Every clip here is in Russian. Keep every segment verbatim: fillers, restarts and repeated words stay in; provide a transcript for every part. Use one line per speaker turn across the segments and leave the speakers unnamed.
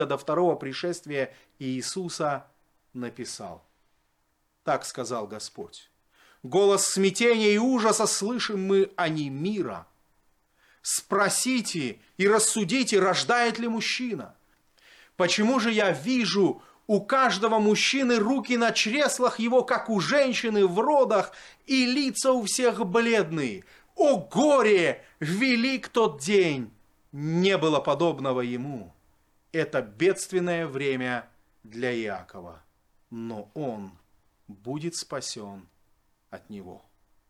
до второго пришествия Иисуса написал. Так сказал Господь. Голос смятения и ужаса слышим мы, а не мира. Спросите и рассудите, рождает ли мужчина. Почему же я вижу у каждого мужчины руки на чреслах его, как у женщины в родах, и лица у всех бледные? О горе! Велик тот день! Не было подобного ему. Это бедственное время для Иакова, но он будет спасен от него.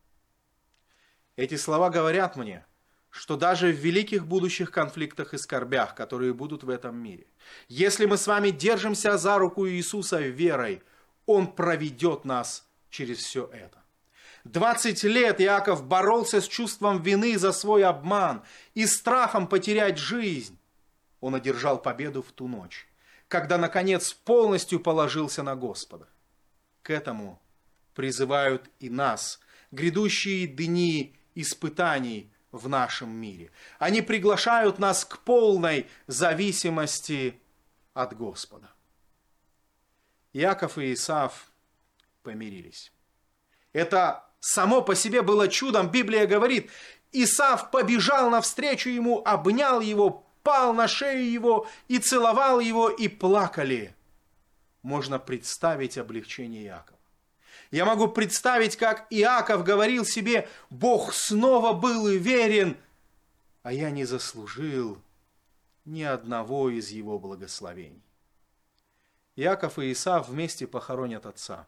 Эти слова говорят мне, что даже в великих будущих конфликтах и скорбях, которые будут в этом мире, если мы с вами держимся за руку Иисуса верой, Он проведет нас через все это. Двадцать лет Иаков боролся с чувством вины за свой обман и страхом потерять жизнь. Он одержал победу в ту ночь, когда, наконец, полностью положился на Господа. К этому призывают и нас грядущие дни испытаний в нашем мире. Они приглашают нас к полной зависимости от Господа. Иаков и Исав помирились. Это само по себе было чудом. Библия говорит, Исав побежал навстречу ему, обнял его, пал на шею его и целовал его, и плакали. Можно представить облегчение Иакова. Я могу представить, как Иаков говорил себе, Бог снова был и верен, а я не заслужил ни одного из его благословений. Иаков и Исав вместе похоронят отца.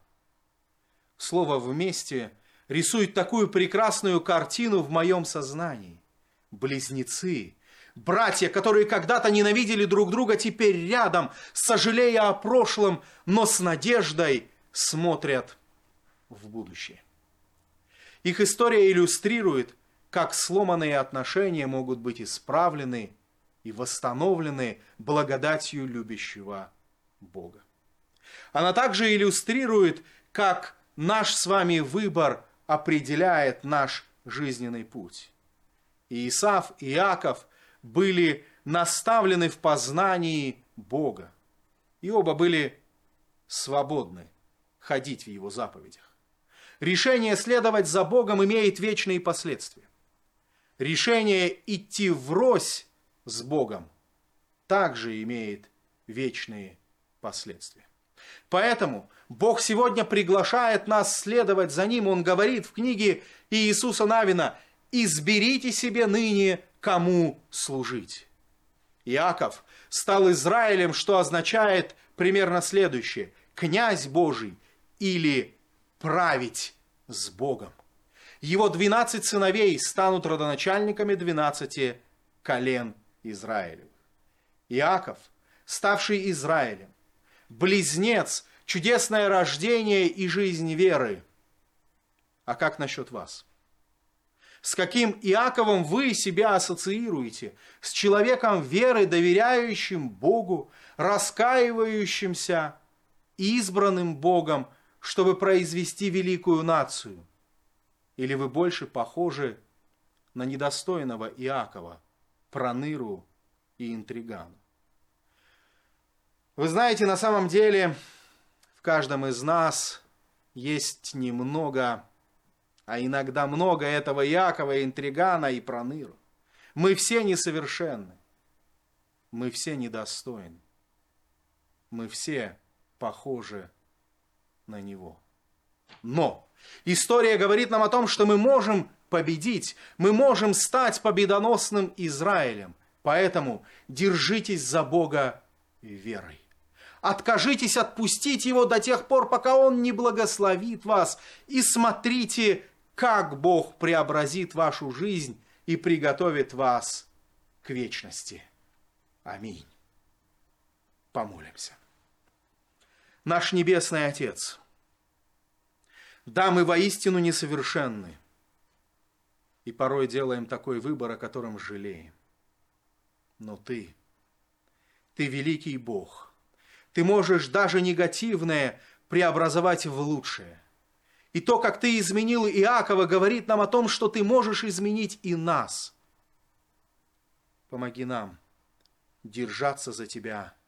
Слово «вместе» рисует такую прекрасную картину в моем сознании. Близнецы, братья, которые когда-то ненавидели друг друга, теперь рядом, сожалея о прошлом, но с надеждой смотрят в будущее. Их история иллюстрирует, как сломанные отношения могут быть исправлены и восстановлены благодатью любящего Бога. Она также иллюстрирует, как наш с вами выбор определяет наш жизненный путь. И Исав и Иаков были наставлены в познании Бога, и оба были свободны ходить в Его заповедях. Решение следовать за Богом имеет вечные последствия. Решение идти врозь с Богом также имеет вечные последствия. Поэтому Бог сегодня приглашает нас следовать за Ним. Он говорит в книге Иисуса Навина: «Изберите себе ныне, кому служить». Иаков стал Израилем, что означает примерно следующее: князь Божий или править с Богом. Его двенадцать сыновей станут родоначальниками двенадцати колен Израилевых. Иаков, ставший Израилем, близнец, чудесное рождение и жизнь веры. А как насчет вас? С каким Иаковом вы себя ассоциируете? С человеком веры, доверяющим Богу, раскаивающимся, избранным Богом, чтобы произвести великую нацию? Или вы больше похожи на недостойного Иакова, проныру и интригана? Вы знаете, на самом деле в каждом из нас есть немного, а иногда много этого Иакова, интригана и проныру. Мы все несовершенны, мы все недостойны, мы все похожи на него. Но история говорит нам о том, что мы можем победить, мы можем стать победоносным Израилем. Поэтому держитесь за Бога верой. Откажитесь отпустить Его до тех пор, пока Он не благословит вас. И смотрите, как Бог преобразит вашу жизнь и приготовит вас к вечности. Аминь. Помолимся. Наш Небесный Отец, да, мы воистину несовершенны, и порой делаем такой выбор, о котором жалеем. Но Ты, Ты великий Бог, Ты можешь даже негативное преобразовать в лучшее. И то, как Ты изменил Иакова, говорит нам о том, что Ты можешь изменить и нас. Помоги нам держаться за Тебя